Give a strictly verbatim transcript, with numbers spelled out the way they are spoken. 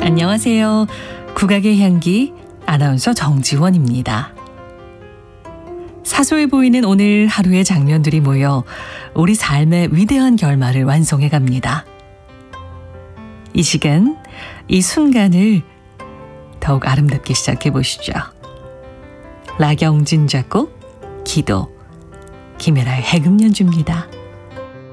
안녕하세요. 국악의 향기 아나운서 정지원입니다. 사소해 보이는 오늘 하루의 장면들이 모여 우리 삶의 위대한 결말을 완성해 갑니다. 이 시간, 이 순간을 더욱 아름답게 시작해 보시죠. 라경진 작곡, 기도, 김혜라의 해금 연주입니다.